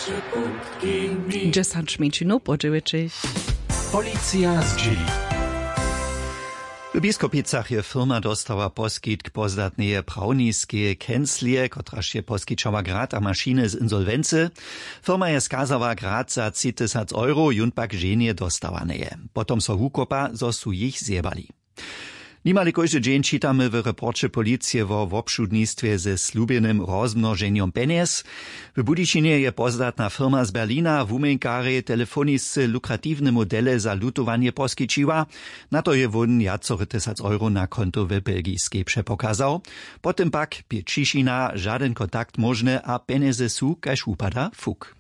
10 minut po 9. Policja z dzieli. W Biskupicach je firma dostała poskitk pozdatneje prawniskie kęslie, kotraż je poskičała grad a mašiny z insolvency. Firma je skazała grad za 3000 euro, junpak ženje dostawaneje. Potom so hukopa, zo su jich zjebali. Nimali kojže dzień čitamy w reporcie policije o obszudnictwie ze slubienym rozmnoženiem peniez. W Budyšinie je pozdatna firma z Berlina wumenkary telefonisce lukratywne modele za lutowanie poskičiła. Na to je won jacory 1000 euro na konto w belgijskiej przepokazał. Potem pak pie Čišina, żaden kontakt możny a penieze su kaž upada fuk.